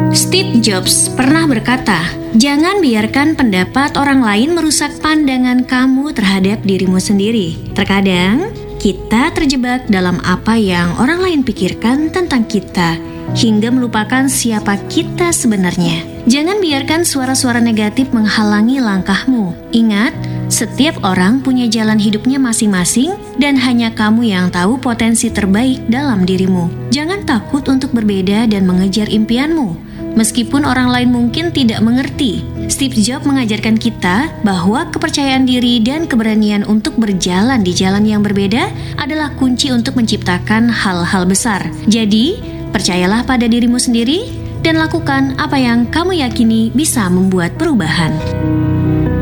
Steve Jobs pernah berkata, "Jangan biarkan pendapat orang lain merusak pandangan kamu terhadap dirimu sendiri." Terkadang, kita terjebak dalam apa yang orang lain pikirkan tentang kita, hingga melupakan siapa kita sebenarnya. Jangan biarkan suara-suara negatif menghalangi langkahmu. Ingat, setiap orang punya jalan hidupnya masing-masing dan hanya kamu yang tahu potensi terbaik dalam dirimu. Jangan takut untuk berbeda dan mengejar impianmu. Meskipun orang lain mungkin tidak mengerti, Steve Jobs mengajarkan kita bahwa kepercayaan diri dan keberanian untuk berjalan di jalan yang berbeda adalah kunci untuk menciptakan hal-hal besar. Jadi, percayalah pada dirimu sendiri dan lakukan apa yang kamu yakini bisa membuat perubahan.